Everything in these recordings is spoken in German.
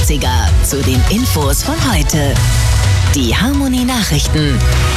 Klassiker zu den Infos von heute. Die Harmony Nachrichten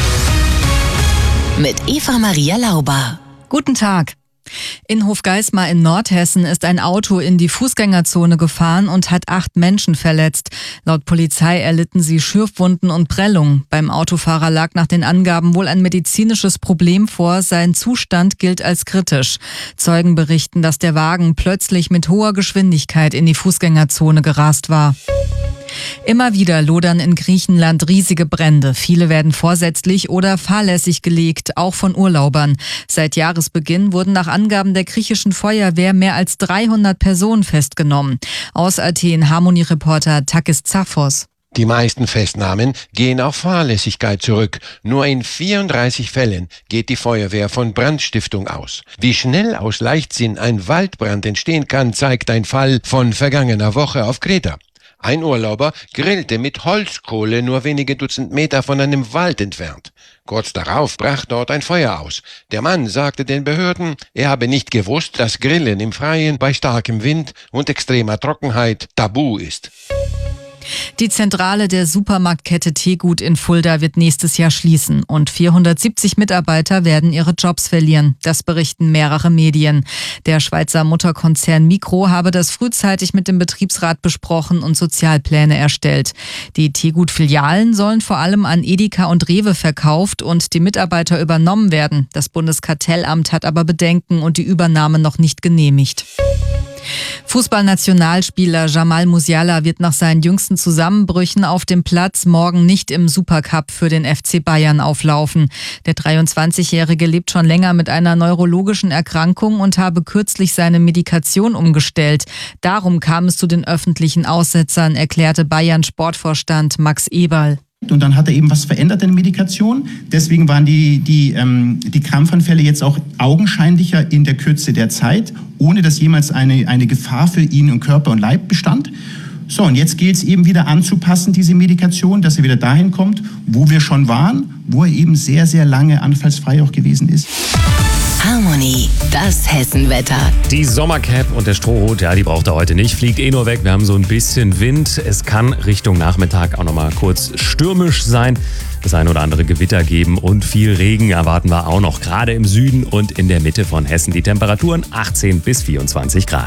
mit Eva Maria Lauber. Guten Tag. In Hofgeismar in Nordhessen ist ein Auto in die Fußgängerzone gefahren und hat 8 Menschen verletzt. Laut Polizei erlitten sie Schürfwunden und Prellungen. Beim Autofahrer lag nach den Angaben wohl ein medizinisches Problem vor. Sein Zustand gilt als kritisch. Zeugen berichten, dass der Wagen plötzlich mit hoher Geschwindigkeit in die Fußgängerzone gerast war. Immer wieder lodern in Griechenland riesige Brände. Viele werden vorsätzlich oder fahrlässig gelegt, auch von Urlaubern. Seit Jahresbeginn wurden nach Angaben der griechischen Feuerwehr mehr als 300 Personen festgenommen. Aus Athen Harmony-Reporter Takis Zaphos. Die meisten Festnahmen gehen auf Fahrlässigkeit zurück. Nur in 34 Fällen geht die Feuerwehr von Brandstiftung aus. Wie schnell aus Leichtsinn ein Waldbrand entstehen kann, zeigt ein Fall von vergangener Woche auf Kreta. Ein Urlauber grillte mit Holzkohle nur wenige Dutzend Meter von einem Wald entfernt. Kurz darauf brach dort ein Feuer aus. Der Mann sagte den Behörden, er habe nicht gewusst, dass Grillen im Freien bei starkem Wind und extremer Trockenheit tabu ist. Die Zentrale der Supermarktkette Tegut in Fulda wird nächstes Jahr schließen und 470 Mitarbeiter werden ihre Jobs verlieren. Das berichten mehrere Medien. Der Schweizer Mutterkonzern Migros habe das frühzeitig mit dem Betriebsrat besprochen und Sozialpläne erstellt. Die Tegut-Filialen sollen vor allem an Edeka und Rewe verkauft und die Mitarbeiter übernommen werden. Das Bundeskartellamt hat aber Bedenken und die Übernahme noch nicht genehmigt. Fußballnationalspieler Jamal Musiala wird nach seinen jüngsten Zusammenbrüchen auf dem Platz morgen nicht im Supercup für den FC Bayern auflaufen. Der 23-Jährige lebt schon länger mit einer neurologischen Erkrankung und habe kürzlich seine Medikation umgestellt. Darum kam es zu den öffentlichen Aussetzern, erklärte Bayern-Sportvorstand Max Eberl. Und dann hat er eben was verändert in der Medikation. Deswegen waren die Krampfanfälle jetzt auch augenscheinlicher in der Kürze der Zeit, ohne dass jemals eine Gefahr für ihn im Körper und Leib bestand. So, und jetzt gilt es eben wieder anzupassen, diese Medikation, dass er wieder dahin kommt, wo wir schon waren, wo er eben sehr, sehr lange anfallsfrei auch gewesen ist. Harmony, das Hessenwetter. Die Sommercap und der Strohhut, ja, die braucht er heute nicht. Fliegt nur weg. Wir haben so ein bisschen Wind. Es kann Richtung Nachmittag auch noch mal kurz stürmisch sein. Das ein oder andere Gewitter geben und viel Regen erwarten wir auch noch. Gerade im Süden und in der Mitte von Hessen. Die Temperaturen 18 bis 24 Grad.